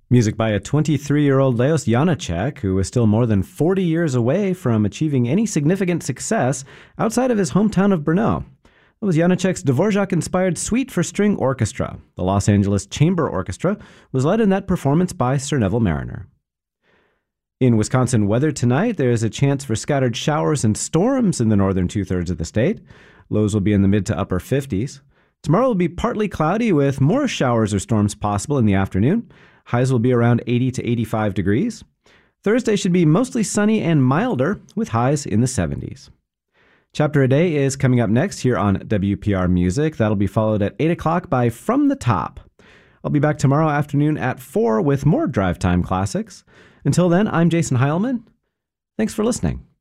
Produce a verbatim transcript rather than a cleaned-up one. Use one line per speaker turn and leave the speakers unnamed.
Music by a twenty-three-year-old Leos Janáček, who is still more than forty years away from achieving any significant success outside of his hometown of Brno. It was Janáček's Dvorak-inspired Suite for String Orchestra. The Los Angeles Chamber Orchestra was led in that performance by Sir Neville Marriner. In Wisconsin weather tonight, there is a chance for scattered showers and storms in the northern two-thirds of the state. Lows will be in the mid to upper fifties. Tomorrow will be partly cloudy with more showers or storms possible in the afternoon. Highs will be around eighty to eighty-five degrees. Thursday should be mostly sunny and milder with highs in the seventies. Chapter a Day is coming up next here on W P R Music. That'll be followed at eight o'clock by From the Top. I'll be back tomorrow afternoon at four with more Drive Time classics. Until then, I'm Jason Heilman. Thanks for listening.